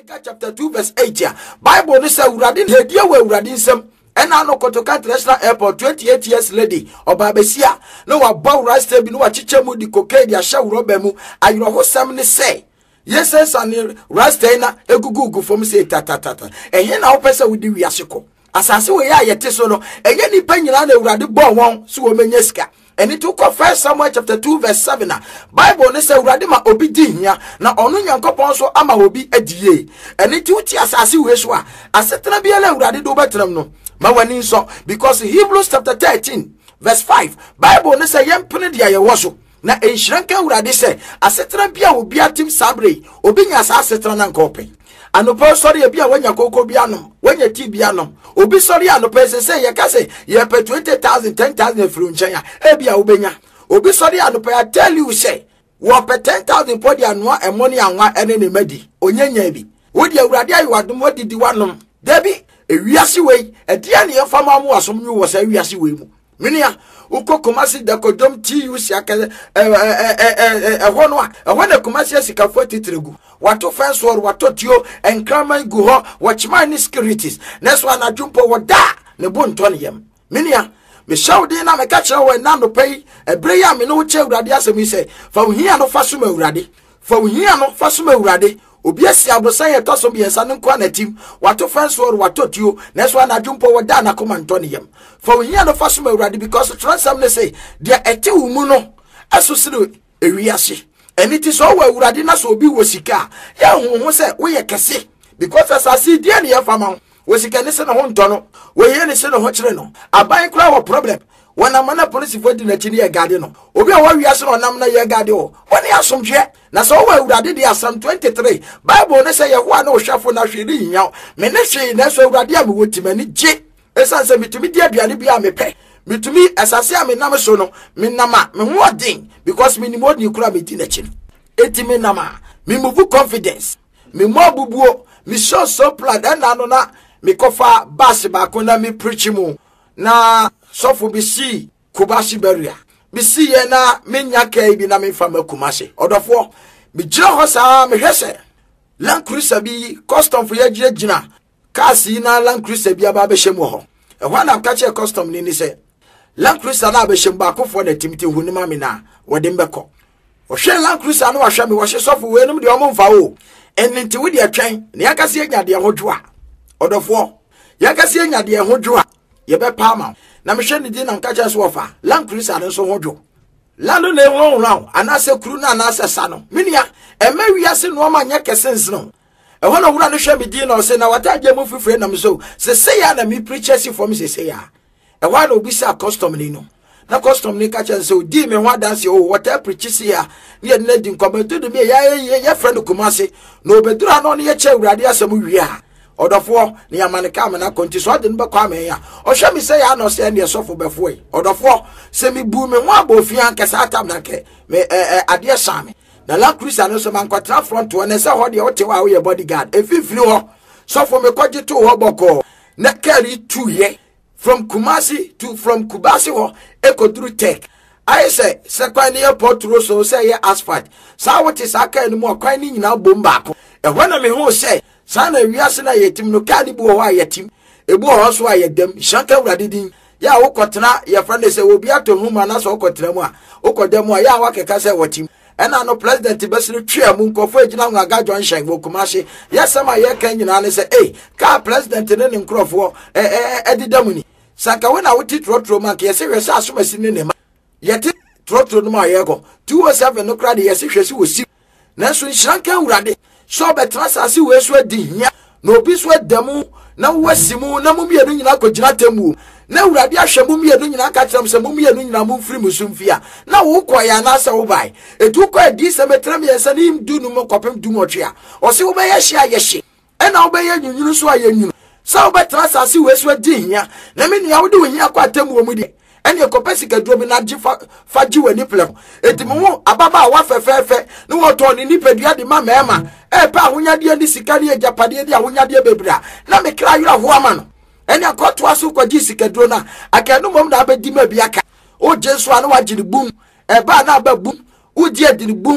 Micah chapter 2 verse 8 here. Bible ni say Urade he die we Urade nsem ena no Kotoka International Airport 28 years lady obabesia no wa bow rasta bi no wa chiche mu di cocaine dia sha roba mu ayro hosam ni say yes and rasta na egugugu fom say tatatata ehye na wo pese wo di wiase ko asase we ya yete so no ehye ni pa nyina na Urade bo won so wo menya sika. And it took First Samuel chapter 2 verse 7. Bible ne say Urade ma obi di hia na onu Nyankopon so ama obi adie. And it uti asase we so a asetena bia la Urade do betram no. Ma wani so because Hebrews chapter 13 verse 5 Bible ne say yempene dia ye wo so na enhyiranka Urade say asetena bia obi atim sabre obi nya asetena na nkopen. Anopo sorry bia wanya koko bia no wanya ti bia no obi sorry anopo say ye ka say ye pe 20,000 10,000 fru nchen ya bia obenya obi sorry anopo I tell you say wo pe 10,000 podi anoa emoni anwa ene ne madi onyanya bi wo di Urade ayi wadom wadidi wanom debi ewiase wei edia ne yefama mu asom nyu wo say wiase wei mu minia uko Kumasi da kodom TU siaka ehona Kumasi sika 43 wato fence war wato tio enkraman gu ho watchman ni securities next one adwumpo woda ne bonton yam minia me shawde na me ka kire we na no pay ebre ya me no che Urade asemi se fa hia no fa suma Urade fa hia no fa suma Urade obi asi abosan ye to so bi ensa ne kwa na tim wato fence war wato tio next one adwumpo woda na komanton yam fa hia no fa suma Urade because transam ne say dia ete wu mu no asosire ewiase. And it is all where Urade na so obi wosika ya hu se we ye kese because asase die ne yefama wosika ne se na ho ntono we ye ne se na ho kire no aban kura wo problem wana mana police for di na chini ye gade no obi a wa wiase no nam na ye gade o woni asomhwe na so we Urade di Psalm 23 Bible ne se ye ho na ohwafo na hweri nya me ne hwe na so Urade a me wotimani je esan se mitumi di aduane bi a mepe mitumi asase a me nam so no me nama me ho odin because me ni modi kura me di na chi eti me nama me move confidence me mo bubuo me show so plan na no na me kofa bas ba ko na me preach mu na sofo bi si Kumasi beria bi si ye na me nya kai bi na me fa ma Kumasi odofo me jira ho sa me hwese Land Cruiser bi custom for ye gina kasi na Land Cruiser bi aba be shemu ho e ho na ka che custom ni se Land Cruiser na be shem ba kofo na timti hu ni ma me na wode mbeko o hwe Land Cruiser no ahwe me wo hwe sofo we num de o mfa o ennti we de atwen ne yakase anya de hodwo a odofo yakase anya de hodwo a ye be pa ma na me hwe ni di na nka cha so ofa Land Cruiser no so hodwo lando na ehwo raw anase kuru na anase sa no minia ema wiase no ma nya kesens no ehwo na wura no hwe me di na o se na wataje mu fifre na me so se ya na me preachers for me se ya ehwo na obi sa custom ni no na custom ni ka cha se odi me ho dance o water preachers ya ne na di nkomato do me ya friend Kumasi no obedura no ne ye che Urade asem wi a odofo ne yamaneka me na konti so de nbe kwa me ya o hwe me se ya no se ne sofo befo yi odofo se me bu me ho abofia nkesa atam na ke me ade same na Land Cruiser no so man kwatra front one se ho de o te wa wo ye bodyguard efifiri ho sofo me kwaje to ho boko na carry 2 ye from Kumasi ho ekoduru tech I say sekwan airport road so say ye asphalt sa what is aka ni mo kwan ni nyina bomba ko e hona me ho say sa na wiase na yetim no ka ni bu ho ayetim ebu ho so ayedam shanka Urade din ya wo kotena ye friend say obi ato huma na so kotena mu a okodam a ya wakeka say watim ena no president besiri twa mu nkofo agina ngo aga John wo Kumasi yesama ye kan nyina ne say ka president ne nkrofo edidam ni sanka we na wuti trotro man ke yesi hwese asomasi ne ma yeti trotro no ma ye go 207 no kra de yesi hwese wosi na so nhranka Urade so betrasase we so adi hia na obi so adamu na wasimu na mumienu nyina kogina temu na Urade ahwe mumienu nyina ka kyerem se mumienu nyina mumfiri musumfia na wo koya na asa wo bai etu ko adi se metrem yensa ni mdu no mkopem du motwea o se wo be ye hia ye hye ena wo be ye nyunyunu so ayenyu sa wo betrasase we so adi hia na me nua wo de wo hia kwa temu wo mu de ene kopesi ka duro bi na faji wani plem etimo ababa wa fefefe ne wo to ni nipadua de ma mema pa ahonyade ni sikari ejapade de ahonyade bebra na me kra yura ho ama no ene akoto aso kwaji sika duro na akanu mom na abedi ma bi aka o jesu anu wagire bum ba na ba bum o di adiri bum